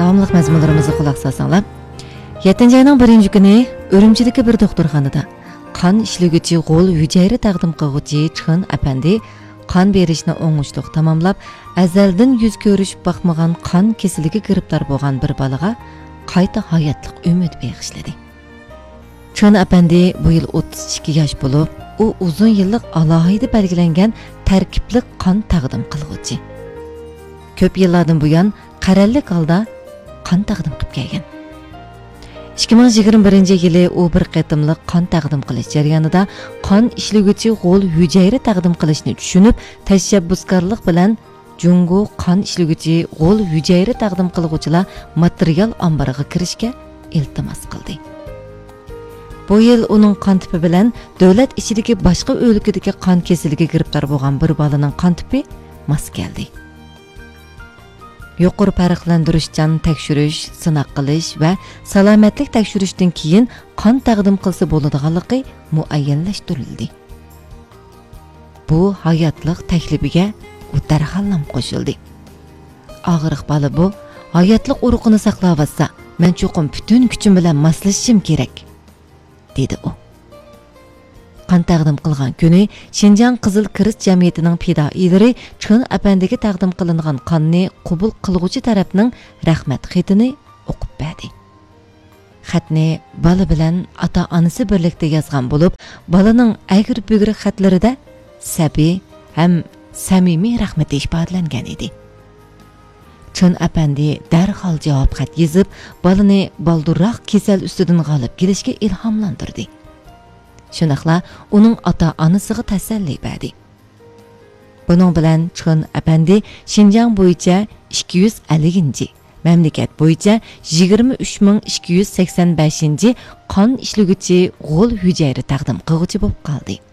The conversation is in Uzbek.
Davamlıq məzmunlarımızı qulaq salsаңlar. 7-ci ayının 1-ci günü Ürümçidəki bir doktorxanada qan işləyücü qo'l hücayra taqdim qilguvchi Çıxın apandi qan berishni o'ngishliq tamomlab, azaldan yuz ko'rish baxmagan qan kesiliga giribdor bo'lgan bir bolaga qayta hayotlik umid bag'ishladi. Çıxın apandi bu yil 32 yosh bo'lib, u uzun yillik alohida belgilangan tarkibli qan taqdim qilguvchi. Ko'p yillardan buyon qarallik holda qan taqdim qilib kelgan. 2021-yili u bir qatimliq qon taqdim qilish jarayonida qon ishliguvchi qo'l hujayra taqdim qilishni tushunib, tashabbuskorlik bilan Jungo qon ishliguvchi qo'l hujayra taqdim qilguvchilar material omboriga kirishga iltimos qildi. Bu yil uning qon tipi bilan davlat ichidagi boshqa o'lkadagi qon kesiliga giribdor bo'lgan bir bolaning qon tipi mos keldi. Yuqori farqlantirishchan tekshirish, sinoq qilish va salomatlik tekshirishdan keyin qon taqdim qilsa bo'ladiganligi muayyanlashtirildi. Bu hayotlik taklifiga u darhol qo'shildi. Og'riq bola bu hayotlik urug'ini saqlab olsa, men cho'qim butun kuchim bilan moslashishim kerak, dedi u. Qan taqdim qilgan kuni Xinjiang Qizil Kirist jamiyatining fidoilari Çıxın apandiga taqdim qilingan qonni qabul qilguvchi tarafning rahmat xatini o'qib berdi. Xatni bola bilan ota-onasi birlikda yozgan bo'lib, bolaning agir-bugri xatlarida sabiy ham samimiy rahmat ifodalangan edi. Çıxın apandi darhol javob xat yozib, bolani baldurroq kasal ustidan g'olib kelishga ilhomlantirdi. Shunaqla uning ota-onasiga tasalli berdi. Buning bilan Çıxın apandi Xinjiang bo'yicha 250-chi, mamlakat bo'yicha 23285-chi qon ishliguvchi qo'l hujayra taqdim qiluvchi bo'lib qoldi.